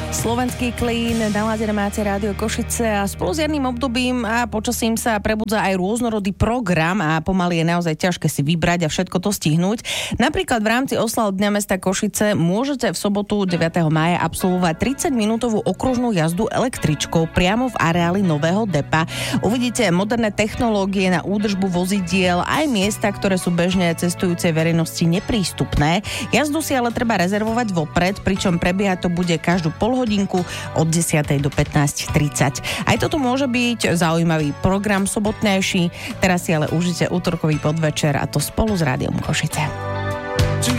Slovenský klín, naladené máte Rádio Košice a spolu s jarným obdobím a počasím sa prebudza aj rôznorodý program a pomaly je naozaj ťažké si vybrať a všetko to stihnúť. Napríklad v rámci oslav Dňa mesta Košice môžete v sobotu 9. mája absolvovať 30-minútovú okružnú jazdu električkou priamo v areáli nového depa. Uvidíte moderné technológie na údržbu vozidiel aj miesta, ktoré sú bežne cestujúcej verejnosti neprístupné. Jazdu si ale treba rezervovať vopred, pričom prebiehať to bude každú polhodinku od 10. do 15:30. Aj toto môže byť zaujímavý program sobotnejší. Teraz si ale užite útorkový podvečer a to spolu s Rádiom Košice.